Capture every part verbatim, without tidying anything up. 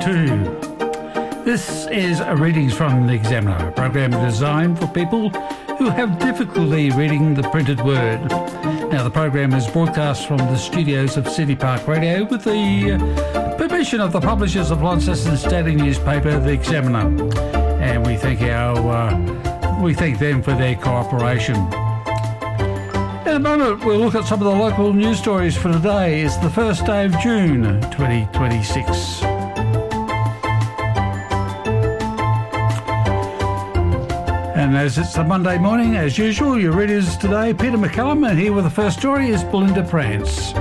two. This is a Readings from the Examiner, a program designed for people who have difficulty reading the printed word. Now, the program is broadcast from the studios of City Park Radio with the uh, permission of the publishers of Launceston's daily newspaper, The Examiner. And we thank our, uh, we thank them for their cooperation. In a moment, we'll look at some of the local news stories for today. It's the first day of June, twenty twenty-six. And as it's a Monday morning, as usual, your readers today, Peter McCallum, and here with the first story is Belinda Prance.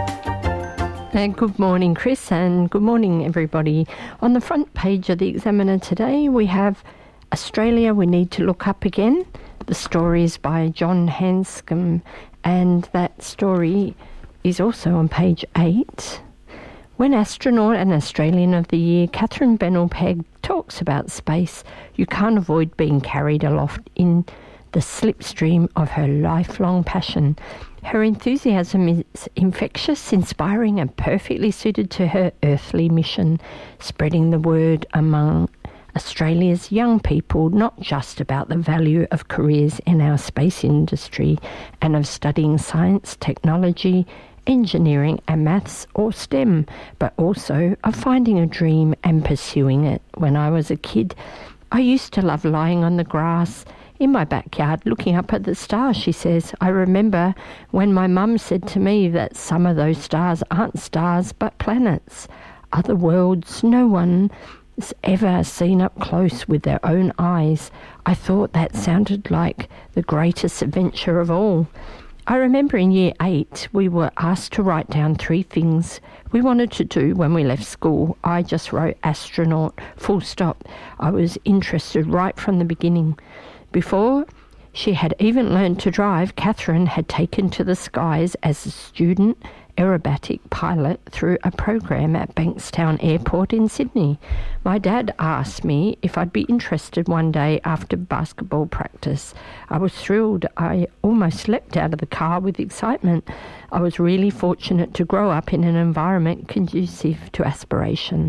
Uh, good morning, Chris, and good morning, everybody. On the front page of the Examiner today, we have Australia We Need to Look Up Again. The story is by John Hanscom, and that story is also on page eight. When astronaut and Australian of the Year Catherine Bennell-Pegg talks about space, you can't avoid being carried aloft in the slipstream of her lifelong passion. Her enthusiasm is infectious, inspiring, and perfectly suited to her earthly mission, spreading the word among Australia's young people, not just about the value of careers in our space industry and of studying science, technology, engineering and maths or STEM, but also of finding a dream and pursuing it. When I was a kid, I used to love lying on the grass in my backyard looking up at the stars, she says. I remember when my mum said to me that some of those stars aren't stars but planets, other worlds no one has ever seen up close with their own eyes. I thought that sounded like the greatest adventure of all. I remember in year eight, we were asked to write down three things we wanted to do when we left school. I just wrote astronaut, full stop. I was interested right from the beginning. Before she had even learned to drive, Catherine had taken to the skies as a student aerobatic pilot through a program at Bankstown Airport in Sydney. My dad asked me if I'd be interested one day after basketball practice. I was thrilled. I almost leapt out of the car with excitement. I was really fortunate to grow up in an environment conducive to aspiration.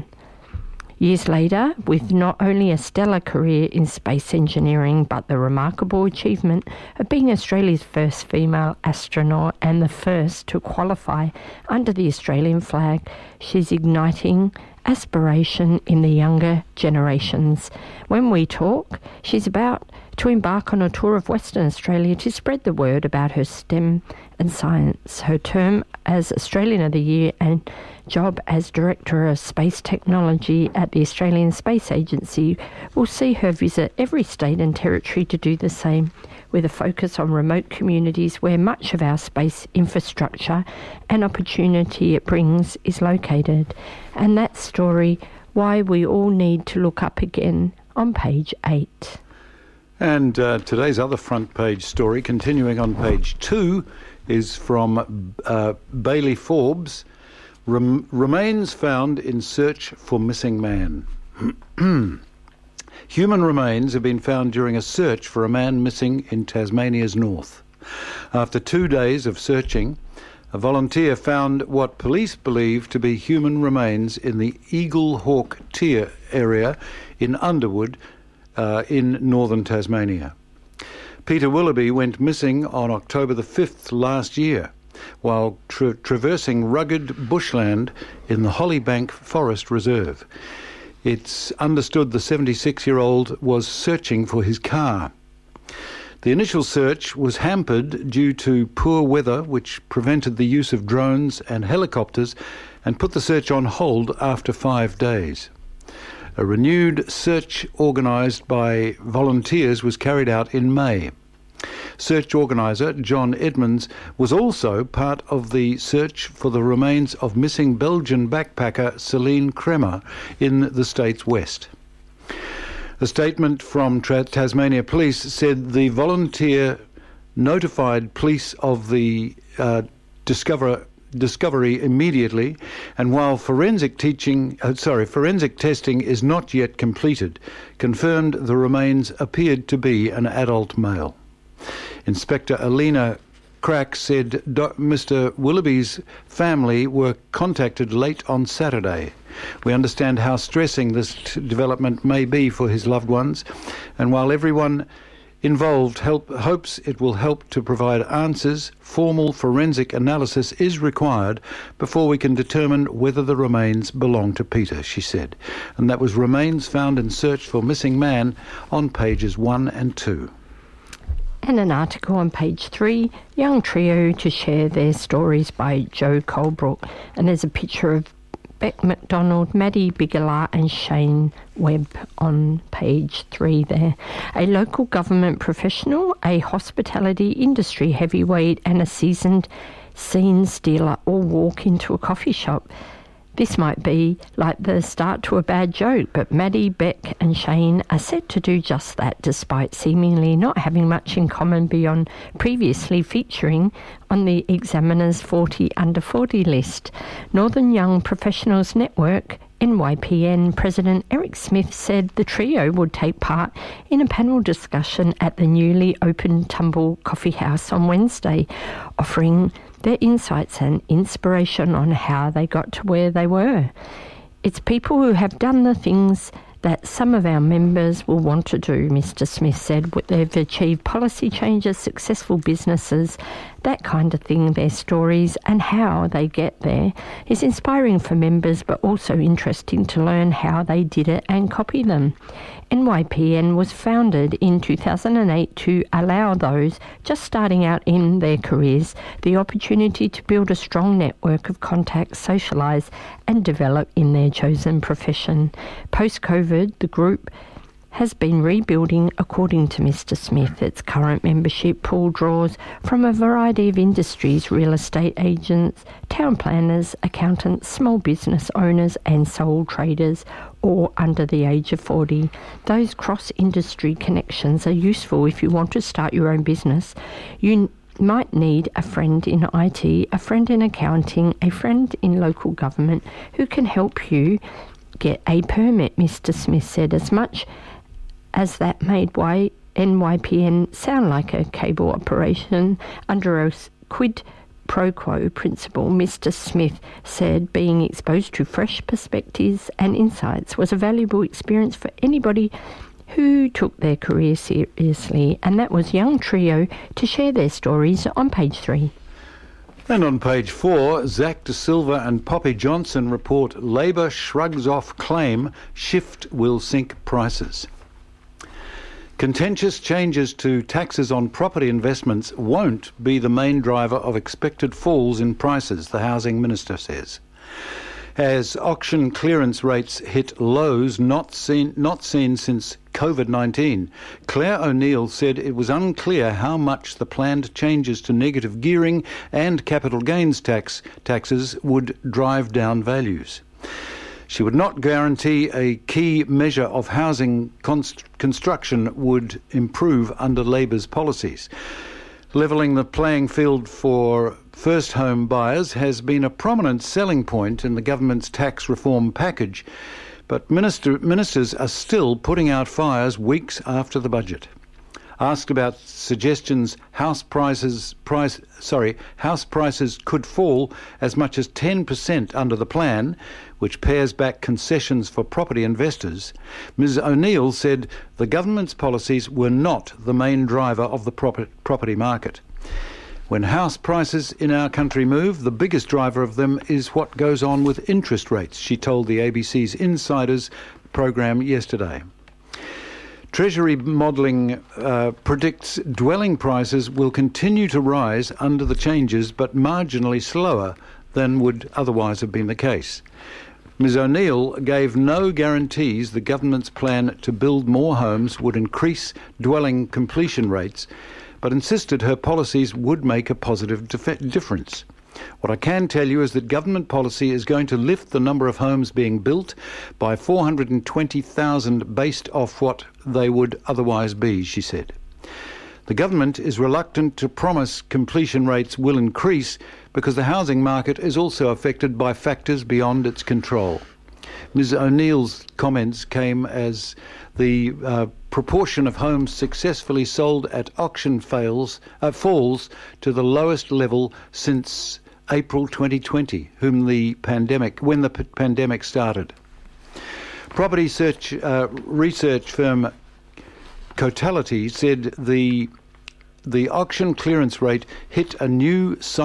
Years later, with not only a stellar career in space engineering, but the remarkable achievement of being Australia's first female astronaut and the first to qualify under the Australian flag, she's igniting aspiration in the younger generations. When we talk, she's about to embark on a tour of Western Australia to spread the word about her STEM and science. Her term as Australian of the Year and job as Director of Space Technology at the Australian Space Agency will see her visit every state and territory to do the same, with a focus on remote communities where much of our space infrastructure and opportunity it brings is located. And that story, Why We All Need to Look Up Again, on page eight. And uh, today's other front page story, continuing on page two, is from uh, Bailey Forbes. Rem- remains found in search for missing man. Human remains have been found during a search for a man missing in Tasmania's north. After two days of searching, a volunteer found what police believe to be human remains in the Eagle Hawk Tier area in Underwood, uh, in northern Tasmania. Peter Willoughby went missing on October the fifth last year, while tra- traversing rugged bushland in the Hollybank Forest Reserve. It's understood the seventy-six-year-old was searching for his car. The initial search was hampered due to poor weather, which prevented the use of drones and helicopters and put the search on hold after five days. A renewed search organised by volunteers was carried out in May. Search organiser John Edmonds was also part of the search for the remains of missing Belgian backpacker Celine Kremer in the state's west. A statement from Tra- Tasmania Police said the volunteer notified police of the uh, discover, discovery immediately, and while forensic teaching, uh, sorry, forensic testing is not yet completed, confirmed the remains appeared to be an adult male. Inspector Alina Crack said Mister Willoughby's family were contacted late on Saturday. We understand how stressing this t- development may be for his loved ones, and while everyone involved help, hopes it will help to provide answers, formal forensic analysis is required before we can determine whether the remains belong to Peter, she said. And that was Remains Found in Search for Missing Man on pages one and two. And an article on page three, Young Trio to Share Their Stories by Joe Colebrook. And there's a picture of Beck McDonald, Maddie Bigelar and Shane Webb on page three there. A local government professional, a hospitality industry heavyweight and a seasoned scene stealer all walk into a coffee shop. This might be like the start to a bad joke, but Maddie, Beck and Shane are set to do just that, despite seemingly not having much in common beyond previously featuring on the Examiner's forty under forty list. Northern Young Professionals Network, N Y P N President Eric Smith said the trio would take part in a panel discussion at the newly opened Tumble Coffee House on Wednesday, offering their insights and inspiration on how they got to where they were. It's people who have done the things that some of our members will want to do, Mister Smith said. They've achieved policy changes, successful businesses, that kind of thing. Their stories and how they get there is inspiring for members, but also interesting to learn how they did it and copy them. N Y P N was founded in two thousand eight to allow those just starting out in their careers the opportunity to build a strong network of contacts, socialise and develop in their chosen profession. Post-COVID, the group has been rebuilding, according to Mister Smith. Its current membership pool draws from a variety of industries: real estate agents, town planners, accountants, small business owners and sole traders, or under the age of forty. Those cross-industry connections are useful if you want to start your own business. You might need a friend in I T, a friend in accounting, a friend in local government who can help you get a permit, Mister Smith said. As much as that made y- N Y P N sound like a cable operation under a quid pro quo principle, Mister Smith said being exposed to fresh perspectives and insights was a valuable experience for anybody who took their career seriously. And that was Young Trio to share their stories on page three. And on page four, Zach De Silva and Poppy Johnson report Labor shrugs off claim shift will sink prices. Contentious changes to taxes on property investments won't be the main driver of expected falls in prices, the Housing Minister says. As auction clearance rates hit lows not seen, not seen since COVID nineteen, Claire O'Neill said it was unclear how much the planned changes to negative gearing and capital gains tax taxes would drive down values. She would not guarantee a key measure of housing const- construction would improve under Labor's policies. Levelling the playing field for first home buyers has been a prominent selling point in the government's tax reform package, but minister- ministers are still putting out fires weeks after the budget. Asked about suggestions house prices price sorry house prices could fall as much as ten percent under the plan, which pares back concessions for property investors, Miz O'Neill said the government's policies were not the main driver of the prop- property market. When house prices in our country move, the biggest driver of them is what goes on with interest rates, she told the A B C's Insiders program yesterday. Treasury modelling uh, predicts dwelling prices will continue to rise under the changes, but marginally slower than would otherwise have been the case. Miz O'Neill gave no guarantees the government's plan to build more homes would increase dwelling completion rates, but insisted her policies would make a positive dif- difference. What I can tell you is that government policy is going to lift the number of homes being built by four hundred twenty thousand based off what they would otherwise be, she said. The government is reluctant to promise completion rates will increase because the housing market is also affected by factors beyond its control. Miz O'Neill's comments came as the uh, proportion of homes successfully sold at auction fails, uh, falls to the lowest level since April twenty twenty, whom the pandemic, when the p- pandemic started. Property search uh, research firm Cotality said the the auction clearance rate hit a new